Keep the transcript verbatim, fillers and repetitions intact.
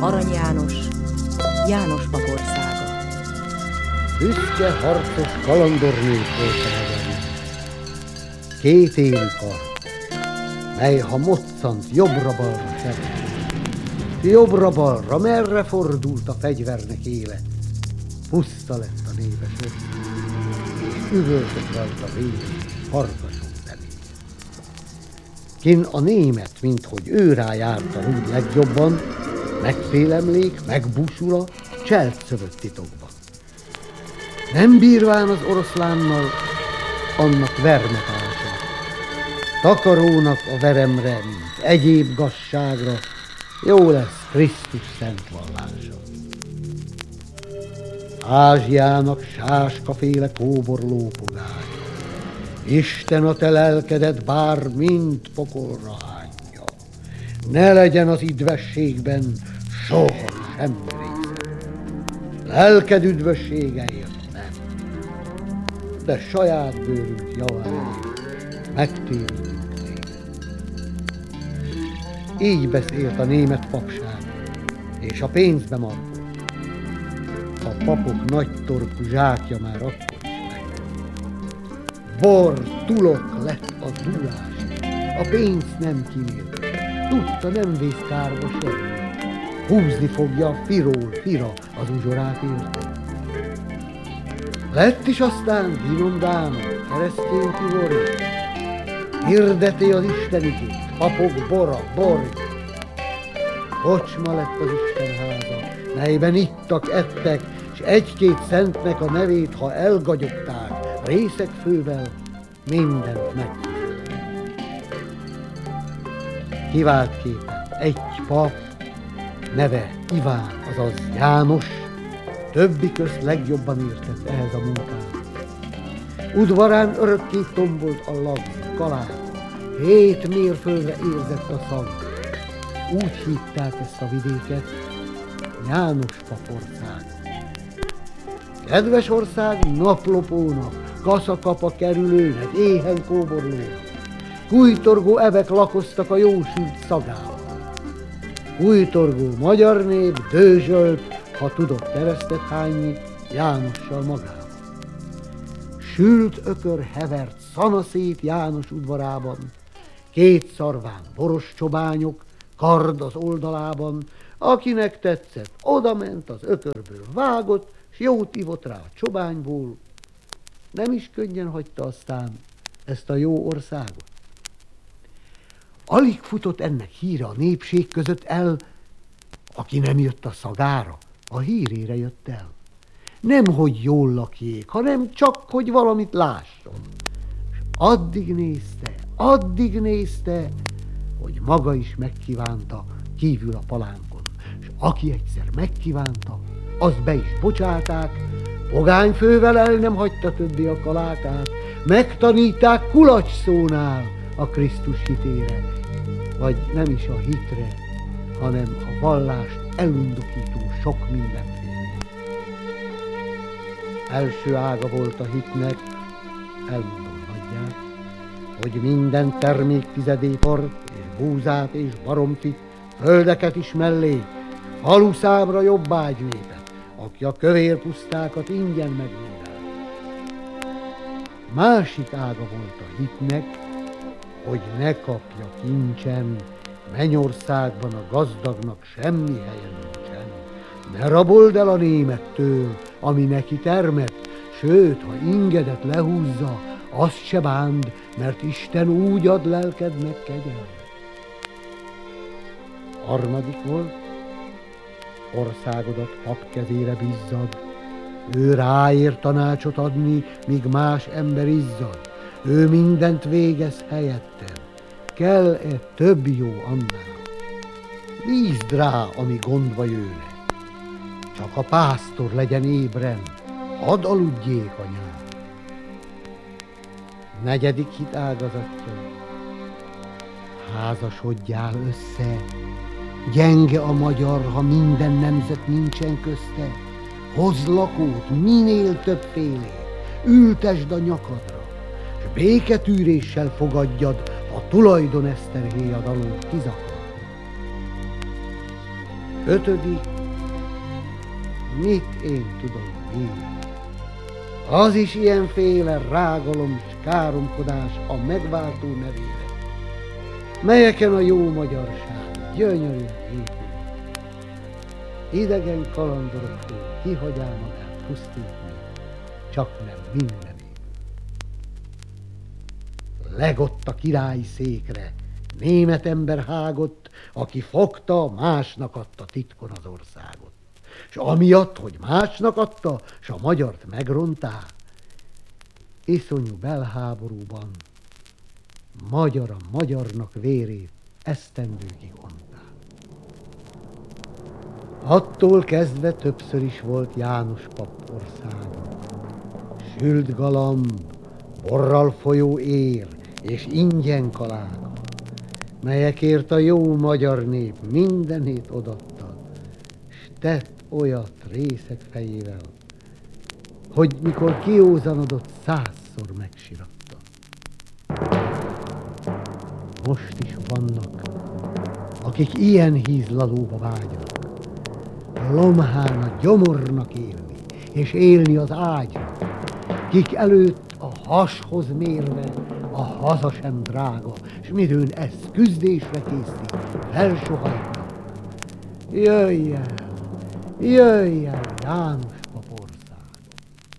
Arany János, János pap országa. Büszke, harcos kalandornép volt a neve. Két élű kar, mely ha moccant jobbra-balra szeret. Jobbra-balra, merre fordult a fegyvernek éle, puszta lett a néves ország, és üvöltött rajta vér, farkasok zenéje. Kin a német, minthogy ő rájárta úgy legjobban, megfélemlék, megbúsul a cselt szövött titokban. Nem bírván az oroszlánnal, annak vermetása, takarónak a veremre, mint egyéb gazságra, jó lesz Krisztus szent vallása. Ázsiának sáskaféle kóbor lópogály, Isten a te lelkedet bár mind pokolra hányja, ne legyen az idvességben soha semmi része. Lelked üdvösségeért nem, de saját bőrünk javáért megtérítünk téged. Így beszélt a német papság, és a pénzbe markolt. A papok nagy torkú zsákja már akkor is meg. Bor, tulok lett a dulás, a pénzt nem kimélte, tudta, nem vész kárba semmi. Húzni fogja firól fira az uzsorát érte. Lett is aztán Vinondánon keresztény tivoré, hirdeti az istenükét, papok bora, bor. Kocsma lett az Isten háza, melyben ittak, ettek, s egy-két szentnek a nevét, ha elgagyogták, részegfővel mindent megfizettek. Kiváltképpen egy pap, neve Iván, azaz János, többi közt legjobban értett ehhez a munkához. Udvarán örökké tombolt a lagz, kaláka, hét mérföldre érzett a szag. Úgy hívták ezt a vidéket, János pap ország. Kedves ország naplopónak, kaszakapa kerülőnek, éhen kóborlónak, kújtorgó evek lakoztak a jósült szagával. Kújtorgó magyar nép dőzsölt, ha tudott keresztet hányni Jánossal magával. Sült ökör hevert szanaszét János udvarában, két szarván boros csobányok, kard az oldalában, akinek tetszett, odament az ökörből vágott, s jót ivott rá a csobányból. Nem is könnyen hagyta aztán ezt a jó országot. Alig futott ennek híre a népség között el, aki nem jött a szagára, a hírére jött el. Nem, hogy jól lakjék, hanem csak, hogy valamit lásson. És addig nézte, addig nézte, hogy maga is megkívánta kívül a palánkon. És aki egyszer megkívánta, azt be is bocsálták, pogányfővel el nem hagyta többé a kalákát, megtaníták kulacs szónál a Krisztus hitére, vagy nem is a hitre, hanem a vallást elundokító sok mindenféle. Első ága volt a hitnek, elmondom nagyját, hogy minden termék tizedékor, és búzát és baromfit, földeket is mellé, faluszámra jobbágy népet, aki a kövér pusztákat ingyen megvédel. Másik ága volt a hitnek, hogy ne kapja kincsen, mennyországban a gazdagnak semmi helye nincsen. Ne rabold el a némettől, ami neki termett, sőt, ha ingedet lehúzza, azt se bánd, mert Isten úgy ad lelkednek kegyelmet. Harmadik volt, országodat pap kezére bízzad, ő ráér tanácsot adni, míg más ember izzad, ő mindent végez helyetted, kell-e több jó annál? Bízd rá, ami gondba jőne, csak a pásztor legyen ébren, hadd aludjék anyám. Negyedik hit ágazatja, házasodjál össze, gyenge a magyar, ha minden nemzet nincsen közte, hozz lakót minél többfélé, ültesd a nyakadra, s béketűréssel fogadjad, ha tulajdon eszterhéjad alól kizakad. Ötödik, mit én tudom én. Az is ilyenféle rágalom s káromkodás a megváltó nevére, melyeken a jó magyarság gyönyörűen épül. Idegen kalandoroktól kihagyá magát pusztítni, csak nem mindenét. Legott a királyi székre, német ember hágott, aki fogta, másnak adta titkon az országot. S amiatt, hogy másnak adta, s a magyart megrontá, iszonyú belháborúban magyar a magyarnak vérét esztendőkig ontá. Attól kezdve többször is volt János pap országa. Sült galamb, borral folyó ér és ingyen kalága, melyekért a jó magyar nép mindenét odatta, s tett olyat részek fejével, hogy mikor kiózanodott, százszor megsiratta. Most is vannak, akik ilyen hízlalóba vágynak, lomhán a gyomornak élni, és élni az ágyra, kik előtt a hashoz mérve a haza sem drága, s midőn ezt küzdésre készít, felsohajtnak. Jöjj el, jöjj el, János!